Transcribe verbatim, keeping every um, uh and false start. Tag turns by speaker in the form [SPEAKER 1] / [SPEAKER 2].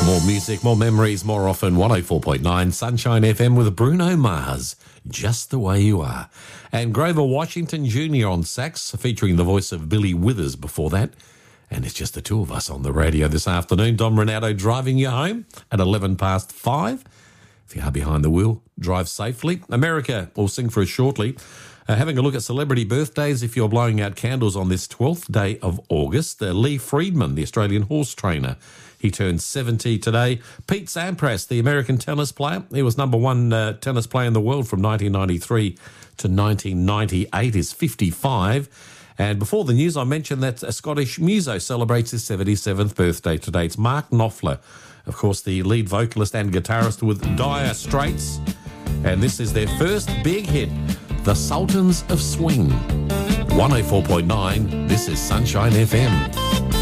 [SPEAKER 1] More music, more memories, more often. one oh four point nine Sunshine F M with Bruno Mars, Just the Way You Are. And Grover Washington Junior on sax, featuring the voice of Billy Withers before that. And it's just the two of us on the radio this afternoon. Dom Ronaldo driving you home at eleven past five. If you are behind the wheel, drive safely. America will sing for us shortly. Uh, having a look at celebrity birthdays, if you're blowing out candles on this twelfth day of August. Uh, Lee Friedman, the Australian horse trainer, he turned seventy today. Pete Sampras, the American tennis player, he was number one uh, tennis player in the world from nineteen ninety-three to nineteen ninety-eight, is fifty-five. And before the news, I mentioned that a Scottish muso celebrates his seventy-seventh birthday today. It's Mark Knopfler, of course, the lead vocalist and guitarist with Dire Straits. And this is their first big hit, The Sultans of Swing. one oh four point nine, this is Sunshine F M.